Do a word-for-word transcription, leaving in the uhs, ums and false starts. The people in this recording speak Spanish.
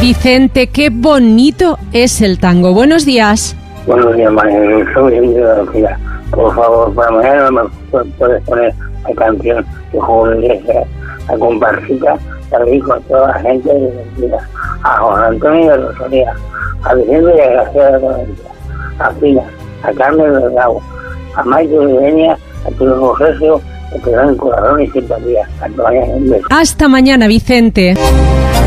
Vicente, qué bonito es el tango. Buenos días. Buenos días, María. Soy Vicente de la Fila. Por favor, para mañana me puedes poner la canción de Julio Iglesias, la comparsita, la dedico a toda la gente de la Fila, a Juan Antonio de Rosalía, a Vicente y a García de Valencia, a Pina, a Carmen del Lago, a Maite de Denia, a Pedro Sergio, que te dan corazón y simpatía. Hasta mañana. Hasta mañana, Vicente.